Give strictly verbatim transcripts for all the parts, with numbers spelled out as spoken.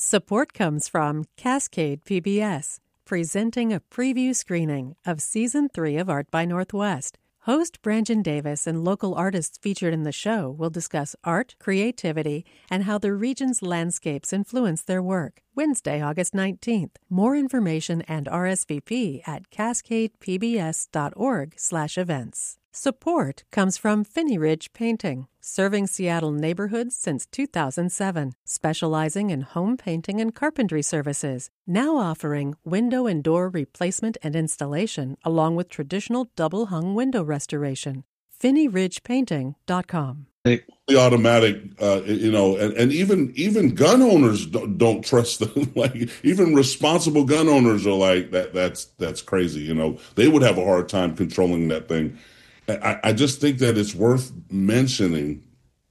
Support comes from Cascade P B S, presenting a preview screening of Season three of Art by Northwest. Host Brandon Davis and local artists featured in the show will discuss art, creativity, and how the region's landscapes influence their work. Wednesday, August nineteenth. More information and R S V P at cascadepbs.org slash events. Support comes from Finney Ridge Painting, serving Seattle neighborhoods since two thousand seven, specializing in home painting and carpentry services, now offering window and door replacement and installation, along with traditional double-hung window restoration. finney ridge painting dot com. The automatic, uh, you know, and, and even even gun owners don't, don't trust them. Like even responsible gun owners are like that. That's that's crazy. You know, they would have a hard time controlling that thing. I, I just think that it's worth mentioning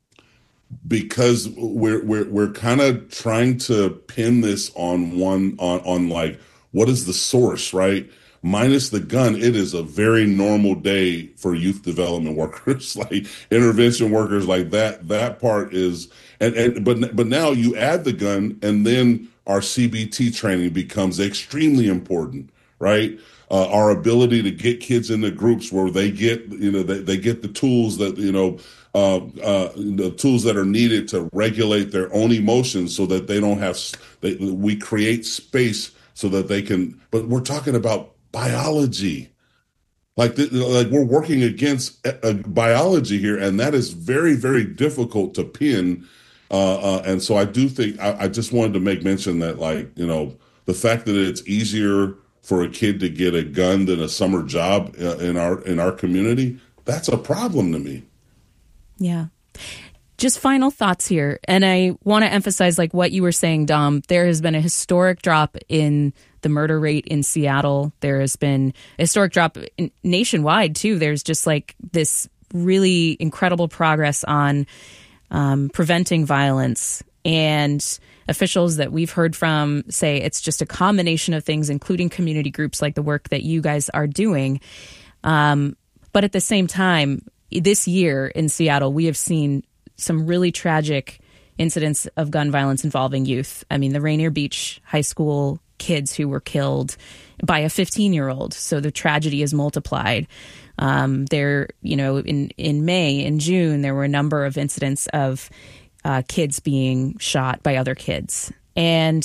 because we're we're we're kind of trying to pin this on one on on like what is the source, right? Minus the gun, it is a very normal day for youth development workers, like intervention workers, like that. That part is, and, and but but now you add the gun, and then our C B T training becomes extremely important, right? Uh, our ability to get kids into groups where they get, you know, they, they get the tools that, you know, uh, uh, the tools that are needed to regulate their own emotions so that they don't have, they, we create space so that they can, but we're talking about biology. Like, the, like we're working against a, a biology here, and that is very, very difficult to pin. Uh, uh, and so I do think, I, I just wanted to make mention that, like, you know, the fact that it's easier for a kid to get a gun than a summer job uh, in our in our community, that's a problem to me. Yeah. Just final thoughts here. And I want to emphasize like what you were saying, Dom. There has been a historic drop in the murder rate in Seattle. There has been a historic drop in, nationwide, too. There's just like this really incredible progress on um, preventing violence. And officials that we've heard from say it's just a combination of things, including community groups like the work that you guys are doing. Um, but at the same time, this year in Seattle, we have seen some really tragic incidents of gun violence involving youth. I mean, the Rainier Beach High School kids who were killed by a fifteen-year-old. So the tragedy is multiplied. Um, there, you know, in, in May, in June, there were a number of incidents of Uh, kids being shot by other kids. And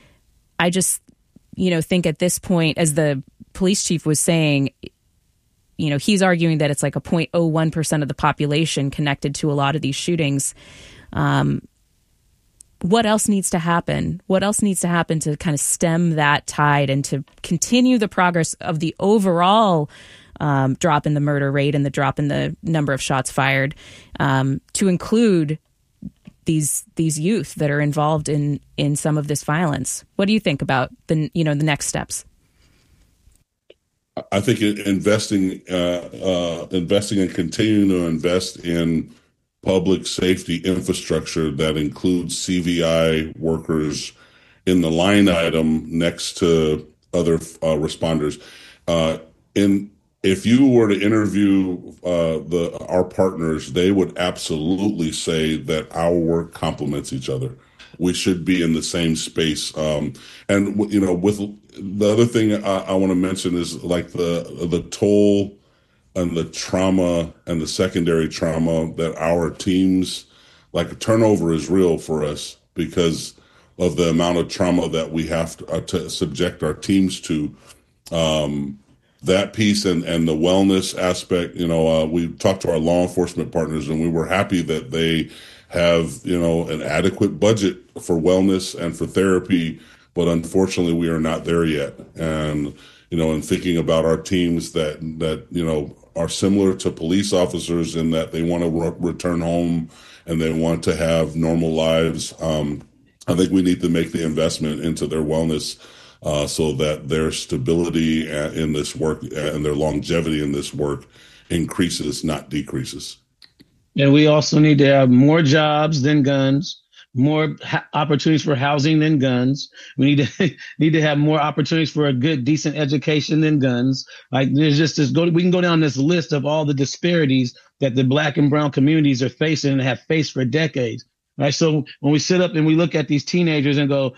I just, you know, think at this point, as the police chief was saying, you know, he's arguing that it's like a zero point zero one percent of the population connected to a lot of these shootings. Um, what else needs to happen? What else needs to happen to kind of stem that tide and to continue the progress of the overall um, drop in the murder rate and the drop in the number of shots fired, um, to include these these youth that are involved in in some of this violence? What do you think about the you know the next steps? I think investing uh, uh, investing and continuing to invest in public safety infrastructure that includes C V I workers in the line item next to other uh, responders. Uh, in If you were to interview uh, the our partners, they would absolutely say that our work complements each other. We should be in the same space. Um, and, you know, with the other thing I, I want to mention is like the the toll and the trauma and the secondary trauma that our teams, like turnover is real for us because of the amount of trauma that we have to, uh, to subject our teams to. Um, That piece and, and the wellness aspect, you know, uh, we talked to our law enforcement partners and we were happy that they have, you know, an adequate budget for wellness and for therapy. But unfortunately, we are not there yet. And, you know, in thinking about our teams that, that you know, are similar to police officers in that they want to re- return home and they want to have normal lives, um, I think we need to make the investment into their wellness Uh, so that their stability in this work and their longevity in this work increases, not decreases. And we also need to have more jobs than guns, more ha- opportunities for housing than guns. We need to need to have more opportunities for a good, decent education than guns. Like there's just this go. We can go down this list of all the disparities that the Black and brown communities are facing and have faced for decades. Right. So when we sit up and we look at these teenagers and go,